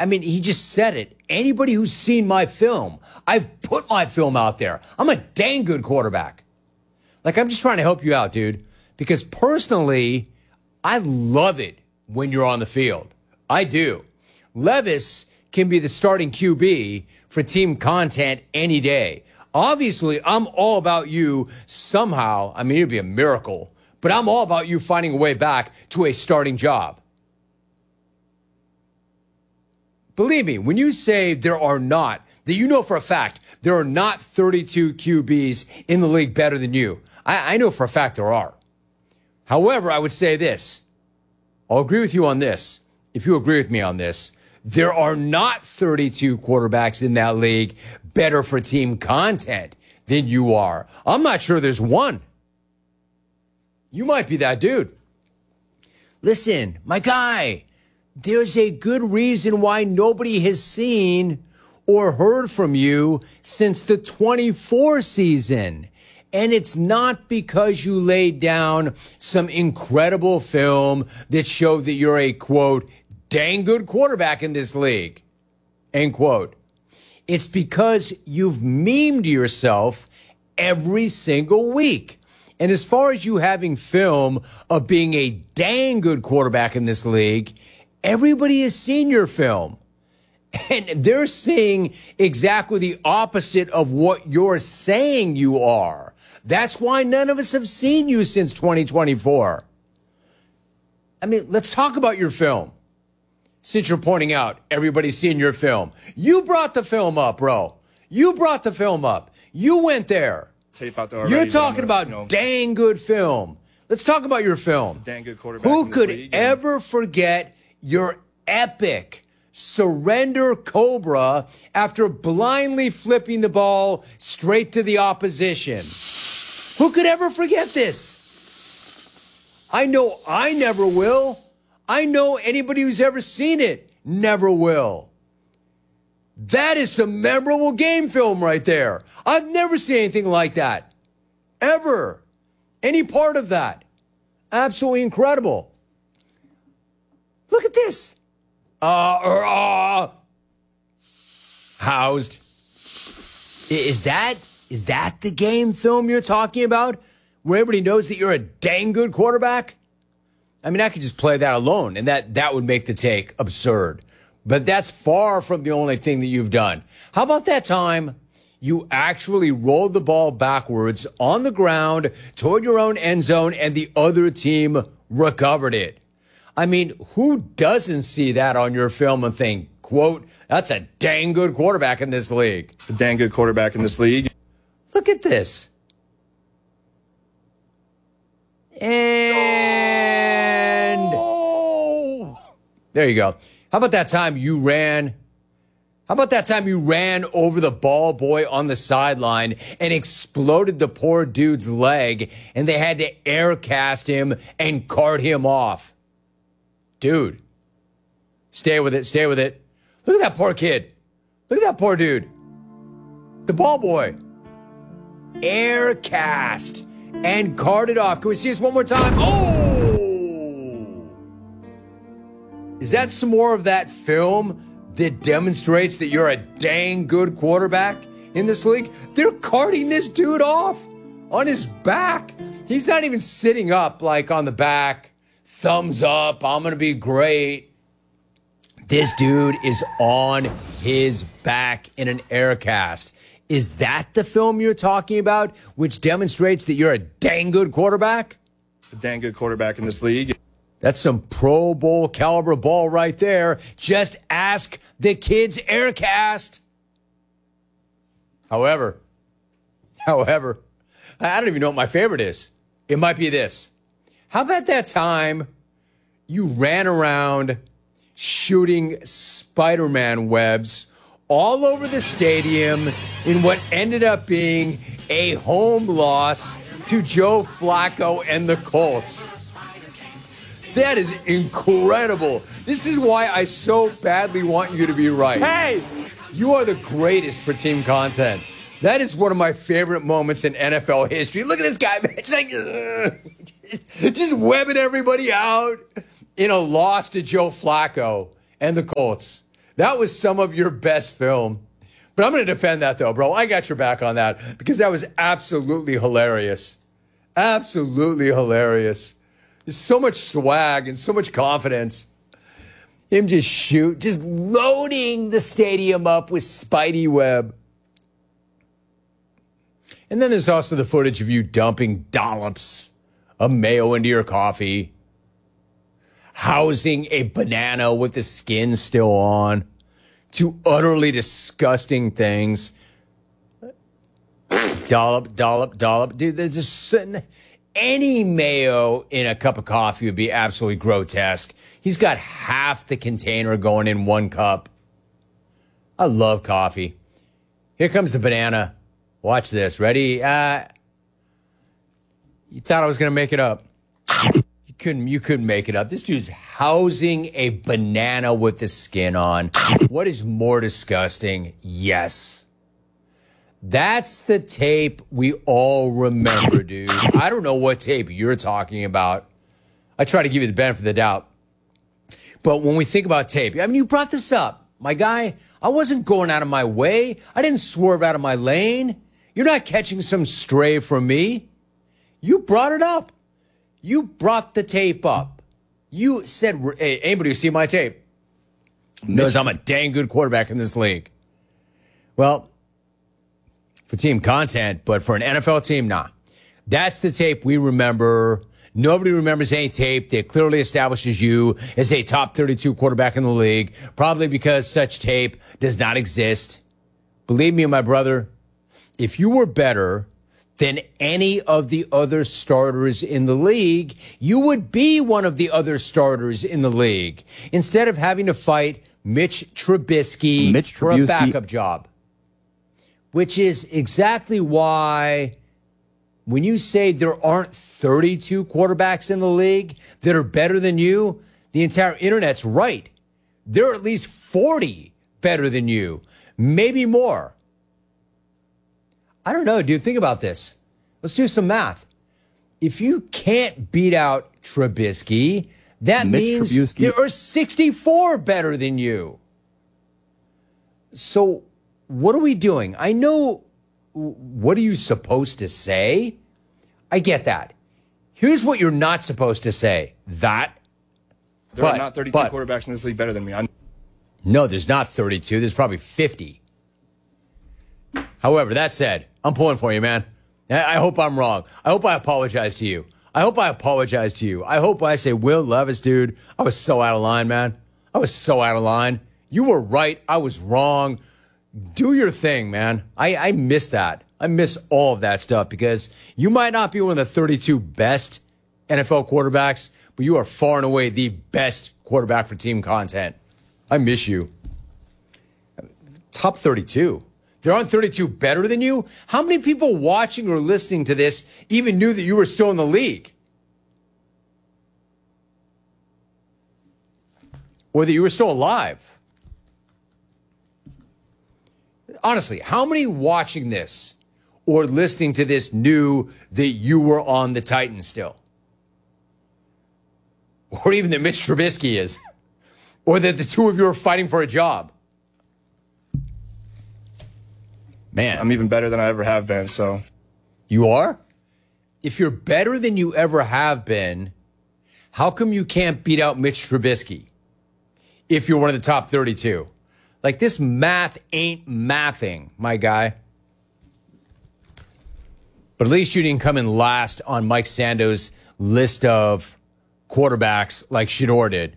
I mean, he just said it. Anybody who's seen my film, I've put my film out there. I'm a dang good quarterback. Like, I'm just trying to help you out, dude. Because personally, I love it when you're on the field. I do. Levis can be the starting QB for team content any day. Obviously, I'm all about you somehow. I mean, it'd be a miracle. But I'm all about you finding a way back to a starting job. Believe me, when you say there are not, that you know for a fact, there are not 32 QBs in the league better than you. I know for a fact there are. However, I would say this. I'll agree with you on this. If you agree with me on this, there are not 32 quarterbacks in that league better for team content than you are. I'm not sure there's one. You might be that dude. Listen, my guy, there's a good reason why nobody has seen or heard from you since the 24 season. And it's not because you laid down some incredible film that showed that you're a, quote, dang good quarterback in this league, end quote. It's because you've memed yourself every single week. And as far as you having film of being a dang good quarterback in this league, everybody has seen your film. And they're seeing exactly the opposite of what you're saying you are. That's why none of us have seen you since 2024. I mean, let's talk about your film. Since you're pointing out everybody's seen your film. You brought the film up, bro. You brought the film up. You went there. Tape out there already. You're talking about dang good film. Let's talk about your film. Dang good quarterback. Who could ever forget your epic surrender cobra after blindly flipping the ball straight to the opposition? Who could ever forget this? I know I never will. I know anybody who's ever seen it never will. That is some memorable game film right there. I've never seen anything like that. Ever. Any part of that. Absolutely incredible. Look at this. Housed. Is that the game film you're talking about? Where everybody knows that you're a dang good quarterback? I mean, I could just play that alone, and that would make the take absurd. But that's far from the only thing that you've done. How about that time you actually rolled the ball backwards on the ground toward your own end zone, and the other team recovered it? I mean, who doesn't see that on your film and think, quote, that's a dang good quarterback in this league? A dang good quarterback in this league. Look at this. And there you go. How about that time you ran? How about that time you ran over the ball boy on the sideline and exploded the poor dude's leg, and they had to air cast him and cart him off? Dude, stay with it. Stay with it. Look at that poor kid. Look at that poor dude. The ball boy. Air cast and carted off. Can we see this one more time? Oh! Is that some more of that film that demonstrates that you're a dang good quarterback in this league? They're carting this dude off on his back. He's not even sitting up like on the back. Thumbs up. I'm going to be great. This dude is on his back in an air cast. Is that the film you're talking about, which demonstrates that you're a dang good quarterback? A dang good quarterback in this league. That's some Pro Bowl caliber ball right there. Just ask the kids Aircast. However, I don't even know what my favorite is. It might be this. How about that time you ran around shooting Spider-Man webs all over the stadium in what ended up being a home loss to Joe Flacco and the Colts? That is incredible. This is why I so badly want you to be right. Hey! You are the greatest for team content. That is one of my favorite moments in NFL history. Look at this guy, man. It's like, just webbing everybody out in a loss to Joe Flacco and the Colts. That was some of your best film. But I'm going to defend that, though, bro. I got your back on that because that was absolutely hilarious. Absolutely hilarious. There's so much swag and so much confidence. Him just loading the stadium up with Spidey Web. And then there's also the footage of you dumping dollops of mayo into your coffee, housing a banana with the skin still on, two utterly disgusting things. Dollop. Dude, there's just any mayo in a cup of coffee would be absolutely grotesque. He's got half the container going in one cup. I love coffee. Here comes the banana. Watch this. Ready? You thought I was going to make it up. You couldn't make it up. This dude's housing a banana with the skin on. What is more disgusting? Yes. That's the tape we all remember, dude. I don't know what tape you're talking about. I try to give you the benefit of the doubt. But when we think about tape, I mean, you brought this up. My guy, I wasn't going out of my way. I didn't swerve out of my lane. You're not catching some stray from me. You brought it up. You brought the tape up. You said, hey, anybody who see my tape knows I'm a dang good quarterback in this league. Well, for team content, but for an NFL team, nah. That's the tape we remember. Nobody remembers any tape that clearly establishes you as a top 32 quarterback in the league, probably because such tape does not exist. Believe me, my brother, if you were better than any of the other starters in the league, you would be one of the other starters in the league instead of having to fight Mitch Trubisky for a backup job. Which is exactly why when you say there aren't 32 quarterbacks in the league that are better than you, the entire internet's right. There are at least 40 better than you, maybe more. I don't know, dude. Think about this. Let's do some math. If you can't beat out Trubisky, that means there are 64 better than you. So what are we doing? I know, what are you supposed to say? I get that. Here's what you're not supposed to say. There are not 32 quarterbacks in this league better than me. No, there's not 32. There's probably 50. However, that said, I'm pulling for you, man. I hope I'm wrong. I hope I apologize to you. I hope I say, Will Levis, dude, I was so out of line, man. I was so out of line. You were right. I was wrong. Do your thing, man. I miss that. I miss all of that stuff because you might not be one of the 32 best NFL quarterbacks, but you are far and away the best quarterback for team content. I miss you. Top 32. There aren't 32 better than you? How many people watching or listening to this even knew that you were still in the league? Or that you were still alive? Honestly, how many watching this or listening to this knew that you were on the Titans still? Or even that Mitch Trubisky is? Or that the two of you are fighting for a job? Man. I'm even better than I ever have been, so. You are? If you're better than you ever have been, how come you can't beat out Mitch Trubisky if you're one of the top 32? Like, this math ain't mathing, my guy. But at least you didn't come in last on Mike Sando's list of quarterbacks like Shador did.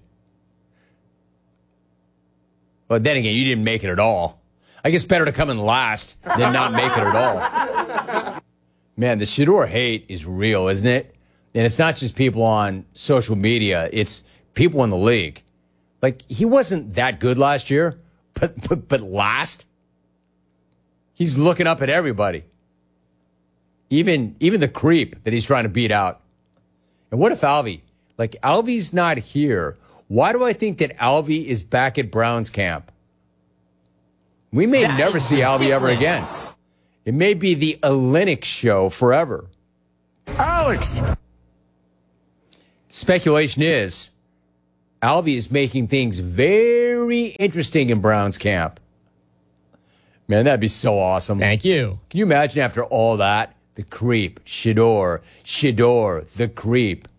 But then again, you didn't make it at all. I guess better to come in last than not make it at all. Man, the Shador hate is real, isn't it? And it's not just people on social media. It's people in the league. Like, he wasn't that good last year, but last? He's looking up at everybody. Even the creep that he's trying to beat out. And what if Alvy? Like, Alvy's not here. Why do I think that Alvy is back at Browns camp? We may never see Alvy ever again. It may be the Olenek show forever. Alex! Speculation is Alvy is making things very interesting in Browns camp. Man, that'd be so awesome. Thank you. Can you imagine after all that? The creep, Shedeur, the creep.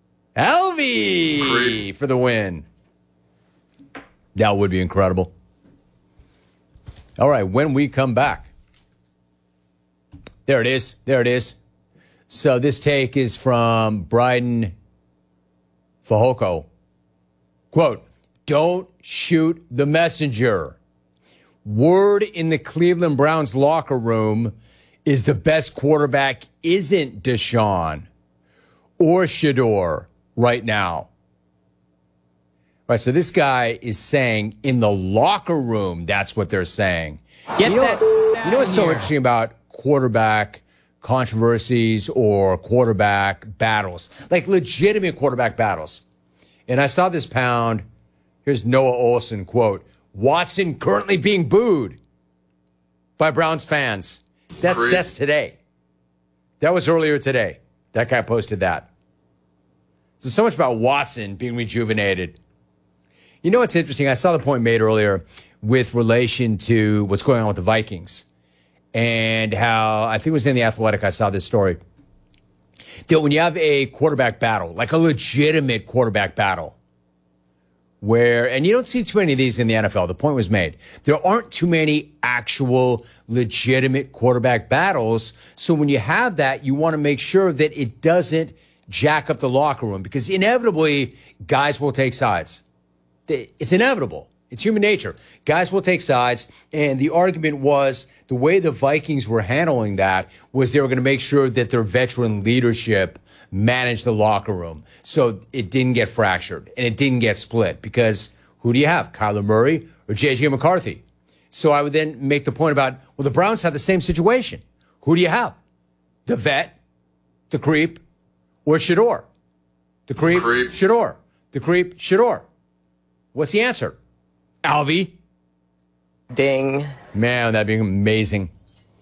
Alvy for the win. That would be incredible. All right, when we come back. There it is. So this take is from Bryden Fehoko. Quote, don't shoot the messenger. Word in the Cleveland Browns locker room is the best quarterback isn't Deshaun or Shedeur right now. Right, so this guy is saying in the locker room, that's what they're saying. You know what's so interesting about quarterback controversies or quarterback battles, like legitimate quarterback battles? And I saw this pound. Here's Noah Olsen, quote, Watson currently being booed by Browns fans. That's today. That was earlier today. That guy posted that. So much about Watson being rejuvenated. You know what's interesting? I saw the point made earlier with relation to what's going on with the Vikings and how, I think it was in The Athletic, I saw this story, that when you have a quarterback battle, like a legitimate quarterback battle, where, and you don't see too many of these in the NFL, the point was made, there aren't too many actual legitimate quarterback battles. So when you have that, you want to make sure that it doesn't jack up the locker room, because inevitably guys will take sides. It's inevitable. It's human nature. Guys will take sides. And the argument was the way the Vikings were handling that was they were going to make sure that their veteran leadership managed the locker room so it didn't get fractured and it didn't get split. Because who do you have, Kyler Murray or J.J. McCarthy? So I would then make the point about, well, the Browns have the same situation. Who do you have? The vet, the creep, or Shedeur? The creep, Shedeur. The creep, Shedeur. What's the answer? Alvy. Ding. Man, that'd be amazing.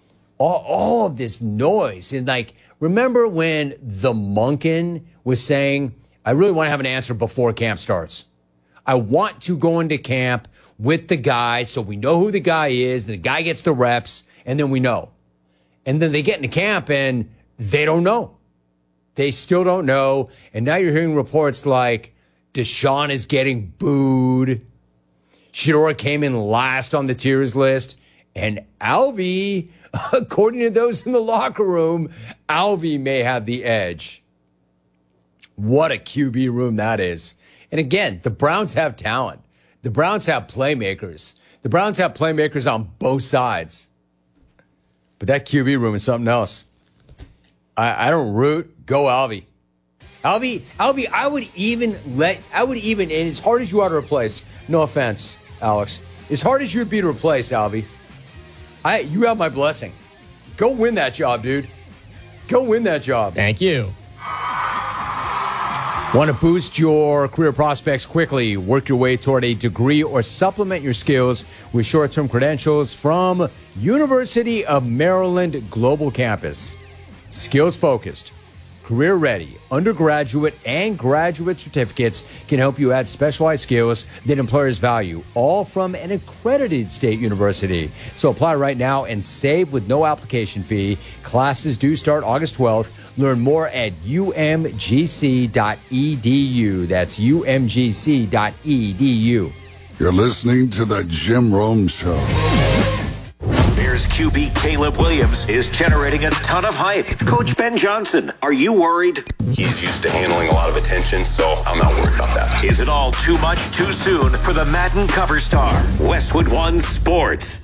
All of this noise. And like, remember when the Monken was saying, I really want to have an answer before camp starts. I want to go into camp with the guy so we know who the guy is, the guy gets the reps, and then we know. And then they get into camp and they don't know. They still don't know. And now you're hearing reports like Deshaun is getting booed. Shedeur came in last on the tiers list. And Alvy, according to those in the locker room, Alvy may have the edge. What a QB room that is. And again, the Browns have talent. The Browns have playmakers. The Browns have playmakers on both sides. But that QB room is something else. I don't root. Go Alvy. Alvy, I would even, and as hard as you are to replace, no offense, Alex, as hard as you would be to replace Alvy, you have my blessing. Go win that job, dude. Go win that job. Thank you. Want to boost your career prospects quickly? Work your way toward a degree or supplement your skills with short-term credentials from University of Maryland Global Campus. Skills-focused, career-ready, undergraduate and graduate certificates can help you add specialized skills that employers value, all from an accredited state university. So apply right now and save with no application fee. Classes do start August 12th. Learn more at umgc.edu. That's umgc.edu. You're listening to The Jim Rome Show. Bears QB Caleb Williams is generating a ton of hype. Coach Ben Johnson, are you worried? He's used to handling a lot of attention, so I'm not worried about that. Is it all too much too soon for the Madden cover star? Westwood One Sports.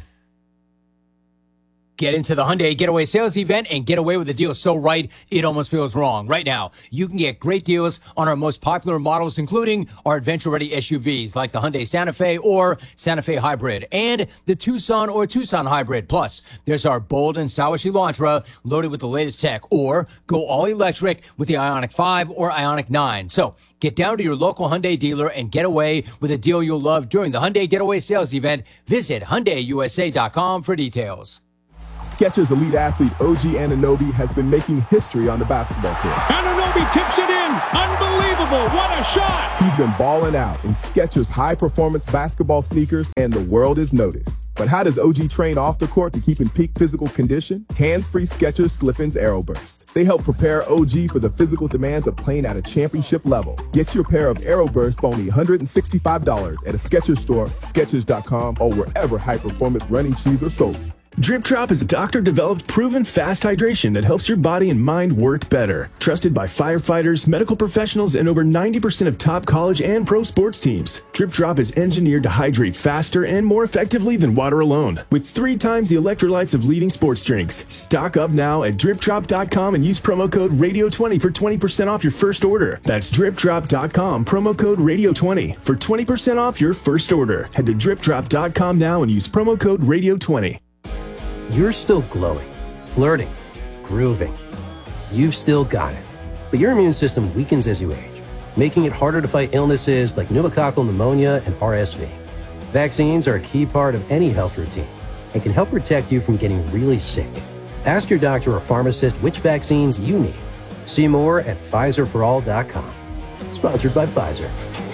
Get into the Hyundai Getaway Sales Event and get away with a deal so right, it almost feels wrong. Right now, you can get great deals on our most popular models, including our adventure-ready SUVs like the Hyundai Santa Fe or Santa Fe Hybrid and the Tucson or Tucson Hybrid. Plus, there's our bold and stylish Elantra loaded with the latest tech, or go all-electric with the Ioniq 5 or Ioniq 9. So, get down to your local Hyundai dealer and get away with a deal you'll love during the Hyundai Getaway Sales Event. Visit HyundaiUSA.com for details. Skechers elite athlete OG Anunoby has been making history on the basketball court. Anunoby Kobe tips it in. Unbelievable. What a shot. He's been balling out in Skechers high-performance basketball sneakers, and the world is noticed. But how does OG train off the court to keep in peak physical condition? Hands-free Skechers Slip-ins Aeroburst. They help prepare OG for the physical demands of playing at a championship level. Get your pair of Aeroburst for only $165 at a Skechers store, Skechers.com, or wherever high-performance running shoes are sold. Drip Drop is a doctor-developed, proven fast hydration that helps your body and mind work better. Trusted by firefighters, medical professionals, and over 90% of top college and pro sports teams. Drip Drop is engineered to hydrate faster and more effectively than water alone, with 3 times the electrolytes of leading sports drinks. Stock up now at DripDrop.com and use promo code RADIO20 for 20% off your first order. That's DripDrop.com, promo code RADIO20 for 20% off your first order. Head to DripDrop.com now and use promo code RADIO20. You're still glowing, flirting, grooving. You've still got it. But your immune system weakens as you age, making it harder to fight illnesses like pneumococcal pneumonia and RSV. Vaccines are a key part of any health routine and can help protect you from getting really sick. Ask your doctor or pharmacist which vaccines you need. See more at PfizerForAll.com. Sponsored by Pfizer.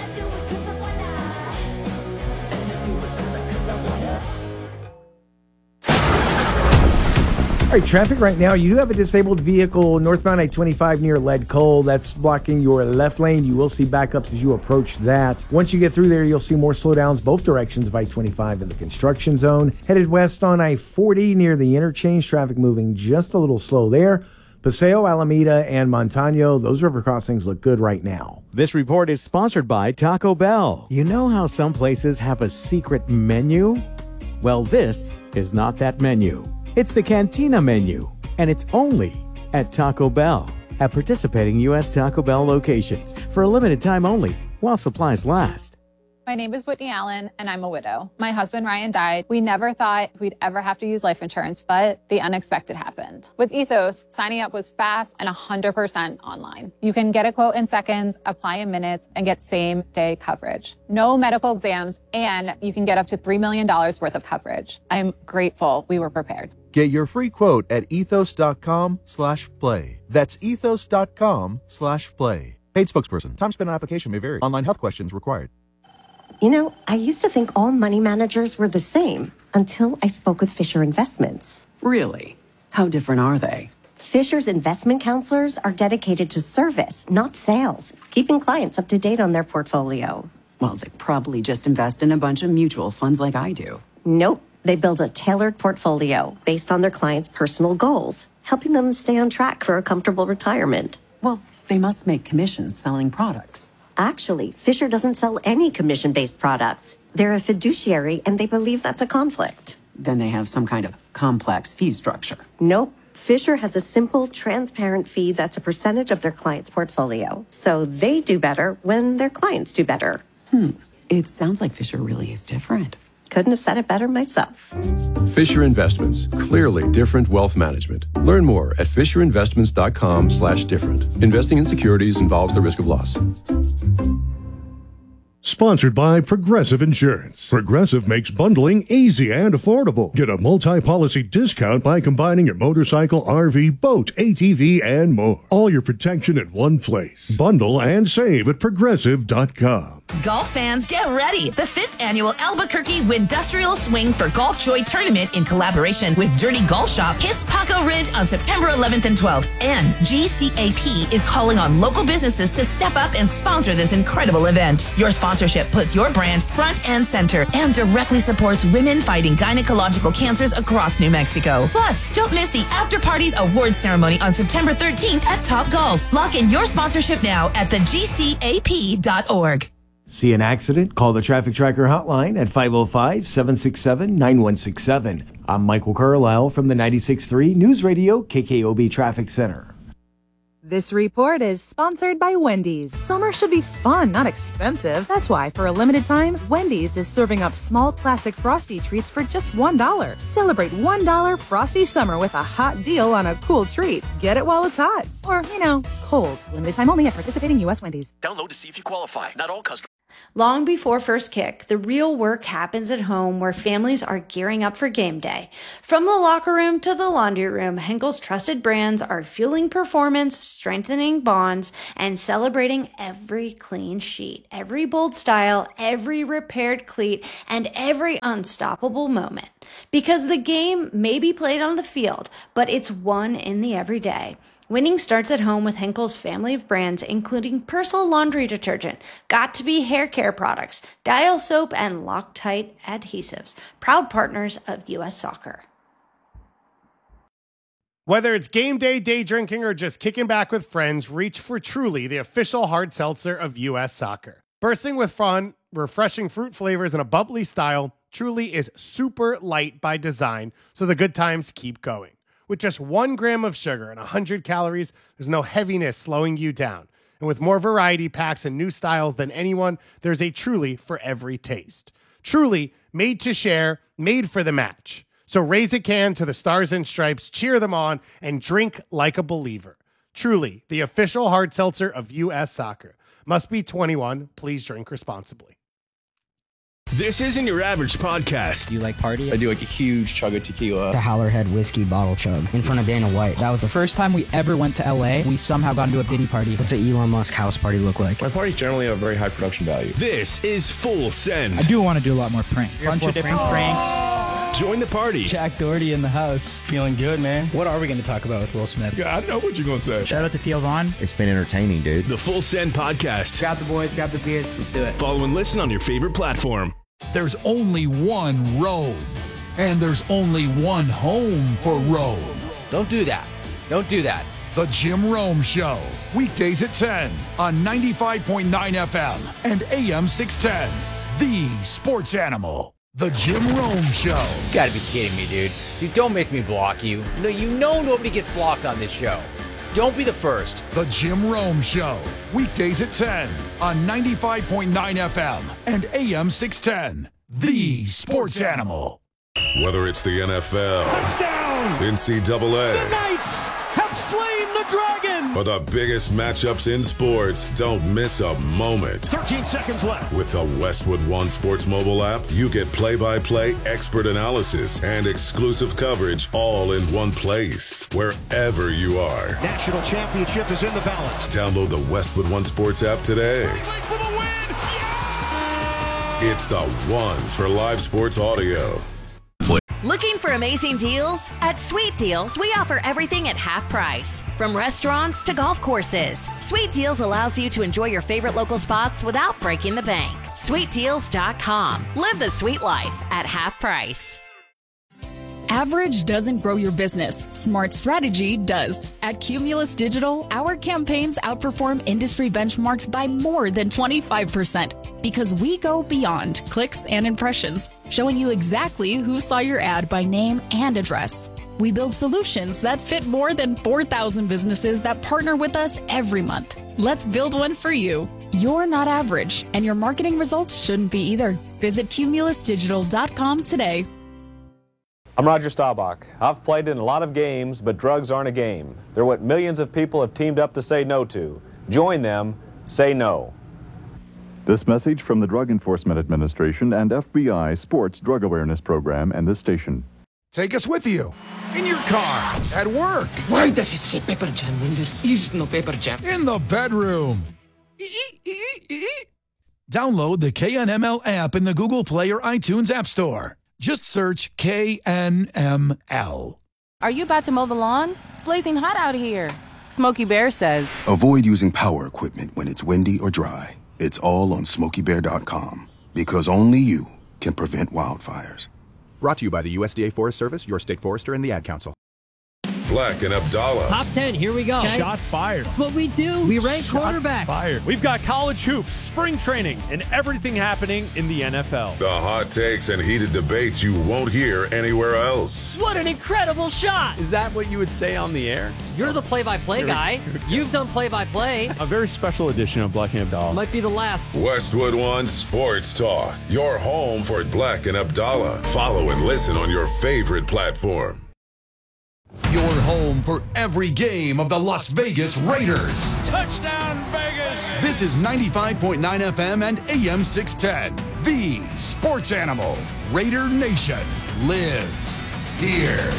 All right, traffic right now. You do have a disabled vehicle northbound I-25 near Lead Coal. That's blocking your left lane. You will see backups as you approach that. Once you get through there, you'll see more slowdowns both directions of I-25 in the construction zone. Headed west on I-40 near the interchange. Traffic moving just a little slow there. Paseo, Alameda, and Montano, those river crossings look good right now. This report is sponsored by Taco Bell. You know how some places have a secret menu? Well, this is not that menu. It's the Cantina menu, and it's only at Taco Bell. At participating U.S. Taco Bell locations for a limited time only, while supplies last. My name is Whitney Allen, and I'm a widow. My husband, Ryan, died. We never thought we'd ever have to use life insurance, but the unexpected happened. With Ethos, signing up was fast and 100% online. You can get a quote in seconds, apply in minutes, and get same-day coverage. No medical exams, and you can get up to $3 million worth of coverage. I'm grateful we were prepared. Get your free quote at ethos.com/play. That's ethos.com/play. Paid spokesperson. Time spent on application may vary. Online health questions required. You know, I used to think all money managers were the same until I spoke with Fisher Investments. Really? How different are they? Fisher's investment counselors are dedicated to service, not sales, keeping clients up to date on their portfolio. Well, they probably just invest in a bunch of mutual funds like I do. Nope. They build a tailored portfolio based on their clients' personal goals, helping them stay on track for a comfortable retirement. Well, they must make commissions selling products. Actually, Fisher doesn't sell any commission-based products. They're a fiduciary, and they believe that's a conflict. Then they have some kind of complex fee structure. Nope. Fisher has a simple, transparent fee that's a percentage of their client's portfolio. So they do better when their clients do better. It sounds like Fisher really is different. Couldn't have said it better myself. Fisher Investments. Clearly different wealth management. Learn more at FisherInvestments.com/different. Investing in securities involves the risk of loss. Sponsored by Progressive Insurance. Progressive makes bundling easy and affordable. Get a multi-policy discount by combining your motorcycle, RV, boat, ATV, and more. All your protection in one place. Bundle and save at Progressive.com. Golf fans, get ready. The 5th annual Albuquerque Windustrial Swing for Golf Joy Tournament in collaboration with Dirty Golf Shop hits Paco Ridge on September 11th and 12th. And GCAP is calling on local businesses to step up and sponsor this incredible event. Your sponsorship puts your brand front and center and directly supports women fighting gynecological cancers across New Mexico. Plus, don't miss the After Parties Awards Ceremony on September 13th at Top Golf. Lock in your sponsorship now at thegcap.org. See an accident? Call the Traffic Tracker hotline at 505-767-9167. I'm Michael Carlisle from the 96.3 News Radio KKOB Traffic Center. This report is sponsored by Wendy's. Summer should be fun, not expensive. That's why, for a limited time, Wendy's is serving up small classic Frosty treats for just $1. Celebrate $1 Frosty Summer with a hot deal on a cool treat. Get it while it's hot. Or, cold. Limited time only at participating U.S. Wendy's. Download to see if you qualify. Not all customers. Long before first kick, the real work happens at home where families are gearing up for game day. From the locker room to the laundry room, Henkel's trusted brands are fueling performance, strengthening bonds, and celebrating every clean sheet, every bold style, every repaired cleat, and every unstoppable moment. Because the game may be played on the field, but it's won in the everyday. Winning starts at home with Henkel's family of brands, including Persil laundry detergent, Got2b hair care products, Dial soap, and Loctite adhesives, proud partners of U.S. Soccer. Whether it's game day, day drinking, or just kicking back with friends, reach for Truly, the official hard seltzer of U.S. Soccer. Bursting with fun, refreshing fruit flavors, and a bubbly style, Truly is super light by design, so the good times keep going. With just 1 gram of sugar and 100 calories, there's no heaviness slowing you down. And with more variety packs and new styles than anyone, there's a Truly for every taste. Truly, made to share, made for the match. So raise a can to the Stars and Stripes, cheer them on, and drink like a believer. Truly, the official hard seltzer of U.S. Soccer. Must be 21. Please drink responsibly. This isn't your average podcast. Do you like party? I do like a huge chug of tequila. The Howlerhead whiskey bottle chug in front of Dana White. That was the first time we ever went to LA. We somehow got into a Diddy party. What's an Elon Musk house party look like? My parties generally have very high production value. This is Full Send. I do want to do a lot more pranks. Bunch of different pranks. Join the party. Jack Doherty in the house. Feeling good, man. What are we going to talk about with Will Smith? Yeah, I know what you're going to say. Shout out to Theo Vaughn. It's been entertaining, dude. The Full Send podcast. Grab the boys, grab the beers. Let's do it. Follow and listen on your favorite platform. There's only one road, and there's only one home for Rome. Don't do that. Don't do that. The Jim Rome Show, weekdays at 10 on 95.9 FM and AM 610. The Sports Animal. The Jim Rome Show. You gotta be kidding me, dude. Dude, don't make me block you. No, you know nobody gets blocked on this show. Don't be the first. The Jim Rome Show, weekdays at 10 on 95.9 FM and AM 610. The Sports Animal. Whether it's the NFL, Touchdown! NCAA, The Knights have slain the dragon! or the biggest matchups in sports, don't miss a moment. 13 seconds left. With the Westwood One Sports mobile app, you get play-by-play expert analysis and exclusive coverage all in one place, wherever you are. National championship is in the balance. Download the Westwood One Sports app today. For the win! It's the one for live sports audio. Looking for amazing deals? At Sweet Deals, we offer everything at half price. From restaurants to golf courses, Sweet Deals allows you to enjoy your favorite local spots without breaking the bank. SweetDeals.com. Live the sweet life at half price. Average doesn't grow your business. Smart strategy does. At Cumulus Digital, our campaigns outperform industry benchmarks by more than 25% because we go beyond clicks and impressions, showing you exactly who saw your ad by name and address. We build solutions that fit more than 4,000 businesses that partner with us every month. Let's build one for you. You're not average, and your marketing results shouldn't be either. Visit cumulusdigital.com today. I'm Roger Staubach. I've played in a lot of games, but drugs aren't a game. They're what millions of people have teamed up to say no to. Join them. Say no. This message from the Drug Enforcement Administration and FBI Sports Drug Awareness Program and this station. Take us with you. In your car. At work. Why does it say Pepper Jam when there is no Pepper Jam? In the bedroom. Download the KNML app in the Google Play or iTunes App Store. Just search KNML. Are you about to mow the lawn? It's blazing hot out here. Smokey Bear says, avoid using power equipment when it's windy or dry. It's all on SmokeyBear.com because only you can prevent wildfires. Brought to you by the USDA Forest Service, your state forester, and the Ad Council. Black and Abdallah. Top 10, here we go. Okay. Shots fired. That's what we do. We rank quarterbacks. Fired. We've got college hoops, spring training, and everything happening in the NFL. The hot takes and heated debates you won't hear anywhere else. What an incredible shot. Is that what you would say on the air? You're the play-by-play guy. You've done play-by-play. A very special edition of Black and Abdallah. Might be the last. Westwood One Sports Talk. Your home for Black and Abdallah. Follow and listen on your favorite platform. Your home for every game of the Las Vegas Raiders. Touchdown, Vegas! This is 95.9 FM and AM 610. The Sports Animal. Raider Nation lives here.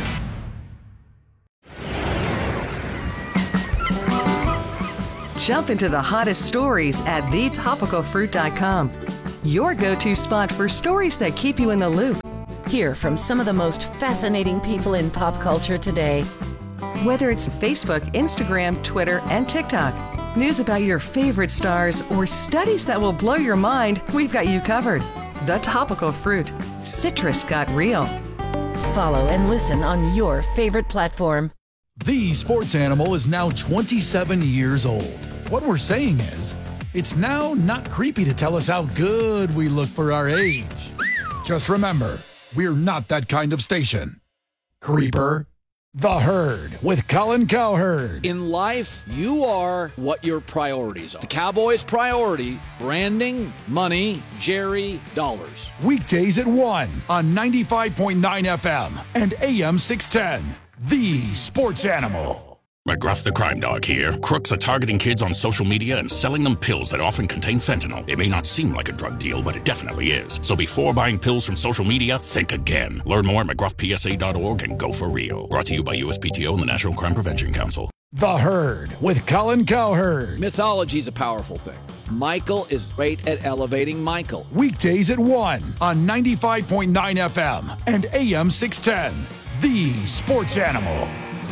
Jump into the hottest stories at thetopicalfruit.com. Your go-to spot for stories that keep you in the loop. Hear from some of the most fascinating people in pop culture today. Whether it's Facebook, Instagram, Twitter, and TikTok, news about your favorite stars, or studies that will blow your mind, we've got you covered. The Topical Fruit. Citrus got real. Follow and listen on your favorite platform. The Sports Animal is now 27 years old. What we're saying is, it's now not creepy to tell us how good we look for our age. Just remember, we're not that kind of station. Creeper. The Herd with Colin Cowherd. In life, you are what your priorities are. The Cowboys' priority, branding, money, Jerry, dollars. Weekdays at 1 on 95.9 FM and AM 610. The Sports Animal. McGruff the Crime Dog here. Crooks are targeting kids on social media and selling them pills that often contain fentanyl. It may not seem like a drug deal, but it definitely is. So before buying pills from social media, think again. Learn more at McGruffPSA.org and go for real. Brought to you by USPTO and the National Crime Prevention Council. The Herd with Colin Cowherd. Mythology is a powerful thing. Michael is great at elevating Michael. Weekdays at 1 on 95.9 FM and AM 610. The Sports Animal.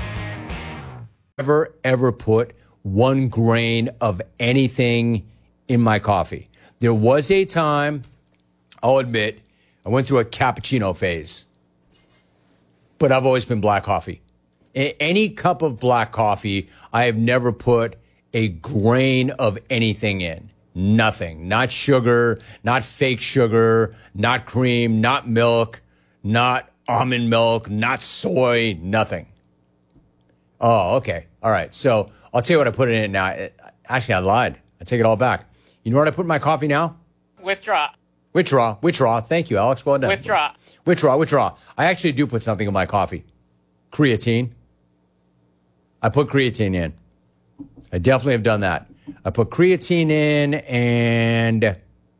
Ever put 1 grain of anything in my coffee. There was a time, I'll admit, I went through a cappuccino phase. But I've always been black coffee. Any cup of black coffee, I have never put a grain of anything in. Nothing. Not sugar, not fake sugar, not cream, not milk, not almond milk, not soy, nothing. Oh, okay. All right. So I'll tell you what I put in it now. Actually, I lied. I take it all back. You know what I put in my coffee now? Withdraw. Thank you, Alex. Well done. Withdraw. I actually do put something in my coffee. Creatine. I put creatine in. I definitely have done that. I put creatine in and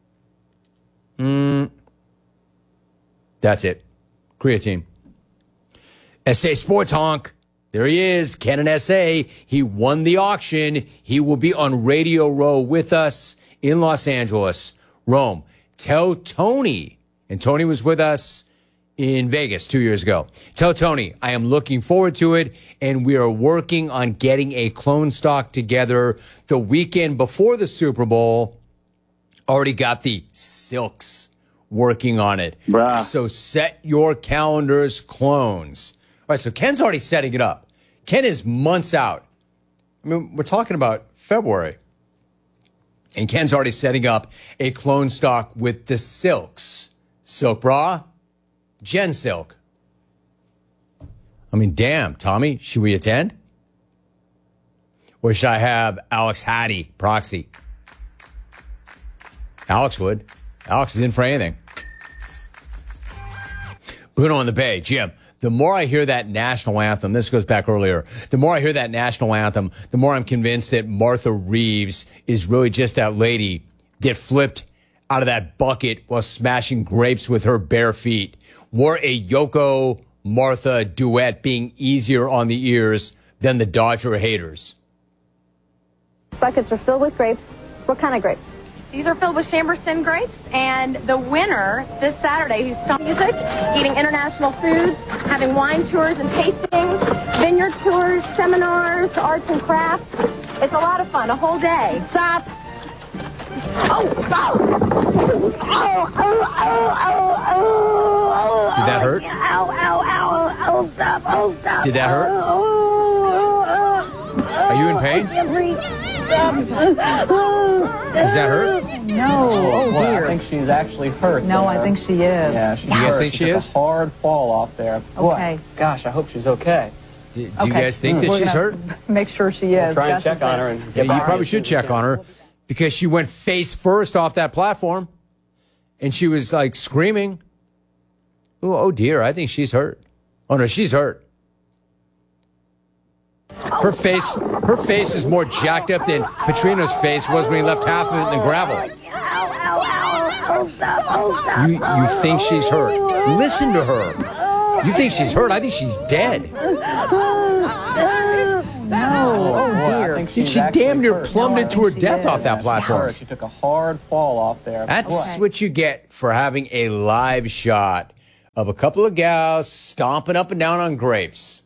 that's it. Creatine. SA Sports Honk. There he is, Ken and SA. He won the auction. He will be on Radio Row with us in Los Angeles. Rome, tell Tony, and Tony was with us in Vegas 2 years ago. Tell Tony, I am looking forward to it, and we are working on getting a clone stock together the weekend before the Super Bowl. Already got the Silks working on it. Bruh. So set your calendars, clones. All right, so Ken's already setting it up. Ken is months out. I mean, we're talking about February. And Ken's already setting up a clone stock with the Silks. Silk Bra, Gen Silk. I mean, damn, Tommy, should we attend? Or should I have Alex Hattie proxy? Alex would. Alex is in for anything. Bruno on the Bay, Jim. The more I hear that national anthem, this goes back earlier, the more I hear that national anthem, the more I'm convinced that Martha Reeves is really just that lady that flipped out of that bucket while smashing grapes with her bare feet. Were a Yoko Martha duet being easier on the ears than the Dodger haters? Buckets are filled with grapes. What kind of grapes? These are filled with Chamberson grapes, and the winner this Saturday, who's studying music, eating international foods, having wine tours and tastings, vineyard tours, seminars, arts and crafts. It's a lot of fun, a whole day. Stop. Oh, stop. Oh. Did that hurt? Ow, stop. Oh, stop. Did that hurt? Are you in pain? I can't breathe. Does that hurt? No. Oh, dear. I think she's actually hurt. No, there. I think she is. Yeah, she's You guys hurt. think she took is? A hard fall off there. Boy, Okay. gosh, I hope she's okay. Do you guys think that We're she's gonna hurt? Make sure she is. We'll try and check on her and Yeah, get you back probably as soon should as we check can. on her because she went face first off that platform and she was like screaming. Oh dear, I think she's hurt. Oh no, she's hurt. Her face is more jacked up than Petrino's face was when he left half of it in the gravel. You think she's hurt. Listen to her. You think she's hurt. I think she's dead. Dude, she damn near plummeted to her death off that platform. She took a hard fall off there. That's what you get for having a live shot of a couple of gals stomping up and down on grapes.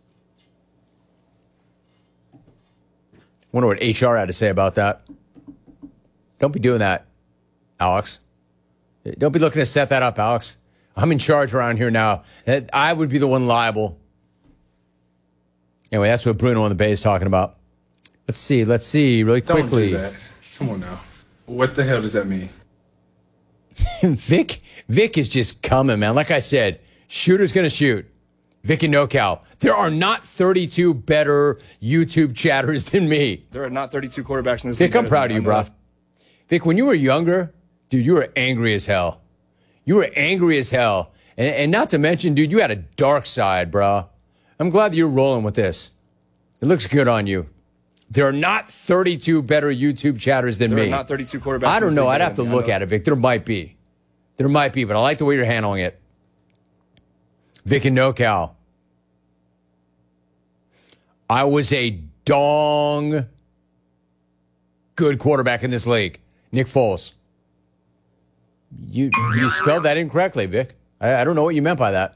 Wonder what HR had to say about that. Don't be doing that, Alex. Don't be looking to set that up, Alex. I'm in charge around here now. I would be the one liable. Anyway, that's what Bruno on the Bay is talking about. Let's see, really quickly. Don't do that. Come on now. What the hell does that mean? Vic is just coming, man. Like I said, shooter's going to shoot. Vic and NoCal. There are not 32 better YouTube chatters than me. There are not 32 quarterbacks in this league. Vic, I'm proud of you, bro. Vic, when you were younger, dude, you were angry as hell. You were angry as hell. And not to mention, dude, you had a dark side, bro. I'm glad that you're rolling with this. It looks good on you. There are not 32 better YouTube chatters than me. There are not 32 quarterbacks. I don't know. I'd have to look at it, Vic. There might be. But I like the way you're handling it. Vic and NoCal. I was a dong good quarterback in this league. Nick Foles. You spelled that incorrectly, Vic. I don't know what you meant by that.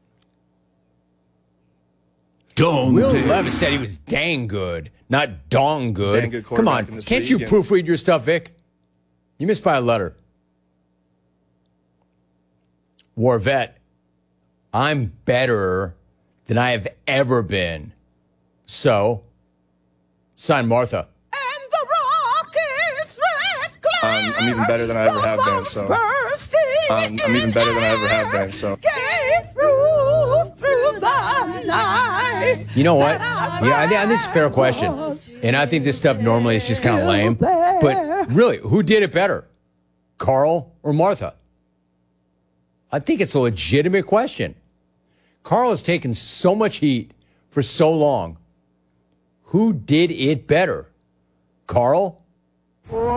Will Levis said he was dang good, not dong good. Dang good Come on, can't you proofread your stuff, Vic? You missed by a letter. Warvet, I'm better than I have ever been. So, sign Martha. I'm even better than I ever have been, so. I'm even better than I ever have been, so. You know what? Yeah, I think it's a fair question. And I think this stuff normally is just kind of lame. But really, who did it better? Carl or Martha? I think it's a legitimate question. Carl has taken so much heat for so long. Who did it better? Carl